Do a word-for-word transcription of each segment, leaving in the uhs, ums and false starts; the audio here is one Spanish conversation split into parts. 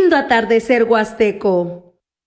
Lindo atardecer huasteco.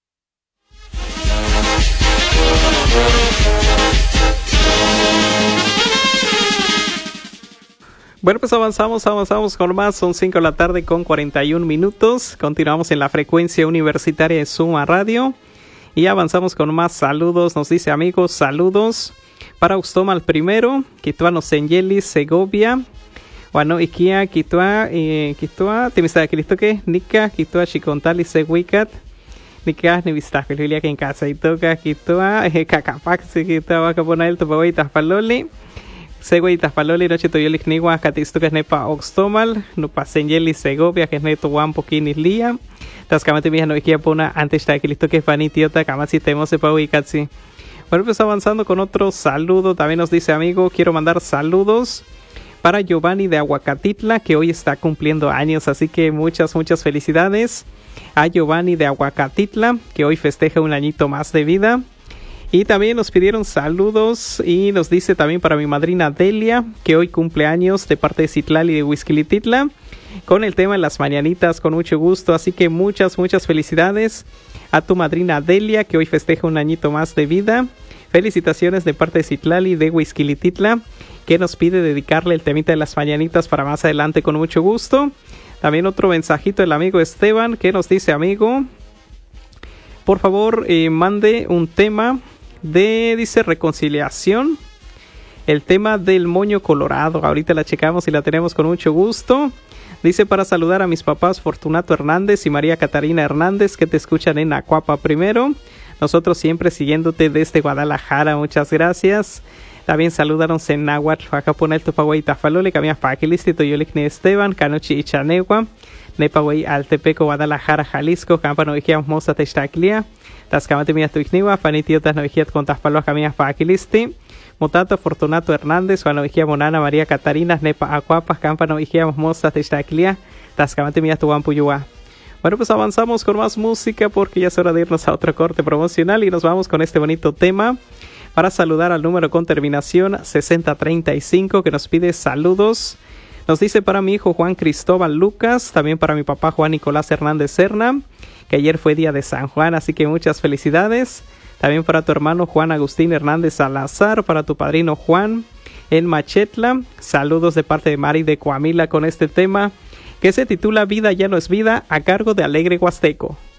Bueno, pues avanzamos, avanzamos con más. Son cinco de la tarde con cuarenta y un minutos. Continuamos en la frecuencia universitaria de Suma Radio. Y avanzamos con más saludos. Nos dice, amigos, saludos para Ustomal primero, Kitua Nosenyelis, Segovia. Bueno, Ikia, Kitua, Kitua, Timista Cristo que, Nika, Kitua, Chicontali, Seguicat. Nika, Nivista, Julia, que en casa y toca, Kitua, Cacapax, Kitua, Vacaponael, Topawaitas, Paloli. Seguitas Paloli, Noche Toyolik Niwa, Catistucas Nepa Oxtomal, Nupa Senyeli Segovia, que es Neto Wampo Kinislia, Tascamate Mija no Ikia Puna, antes de que listo que Panitiota, Kamasi Temose Pauicatsi. Bueno, pues avanzando con otro saludo, también nos dice, amigo, quiero mandar saludos para Giovanni de Aguacatitla, que hoy está cumpliendo años, así que muchas, muchas felicidades a Giovanni de Aguacatitla, que hoy festeja un añito más de vida. Y también nos pidieron saludos y nos dice también para mi madrina Delia, que hoy cumple años de parte de Citlali de Huizquilititla, con el tema de las mañanitas, con mucho gusto. Así que muchas, muchas felicidades a tu madrina Delia, que hoy festeja un añito más de vida. Felicitaciones de parte de Citlali de Huizquilititla, que nos pide dedicarle el temita de las mañanitas para más adelante con mucho gusto. También otro mensajito del amigo Esteban, que nos dice, amigo, por favor, eh, mande un tema de, dice, reconciliación, el tema del moño colorado. Ahorita la checamos y la tenemos con mucho gusto. Dice, para saludar a mis papás Fortunato Hernández y María Catarina Hernández, que te escuchan en Acuapa primero. Nosotros siempre siguiéndote desde Guadalajara, muchas gracias. También saludaron en Nahuatl, Jacapona, el Topagüey, Tafalole, Camias Paquilisti, Toyolik ne Esteban, Canochi y Chanegua, Nepagüey, Altepeco, Guadalajara, Jalisco, Campa Novijiam, Mosa, Textaclia, Tascamate, Mías, Tuixniwa, Fanitiotas, Novijiat, con Taspaloa, Camias Paquilisti, Mutato, Fortunato Hernández, Juan Novijiam, Monana, María Catarina, Nepa, Acuapas, Campa Novijiam, Mosa, Textaclia, Tascamate, Mías, Tuampuyua. Bueno, pues avanzamos con más música porque ya es hora de irnos a otro corte promocional y nos vamos con este bonito tema para saludar al número con terminación sesenta treinta y cinco que nos pide saludos. Nos dice para mi hijo Juan Cristóbal Lucas, también para mi papá Juan Nicolás Hernández Serna, que ayer fue día de San Juan, así que muchas felicidades. También para tu hermano Juan Agustín Hernández Salazar, para tu padrino Juan en Machetla. Saludos de parte de Mari de Coamila con este tema que se titula Vida ya no es vida, a cargo de Alegre Huasteco.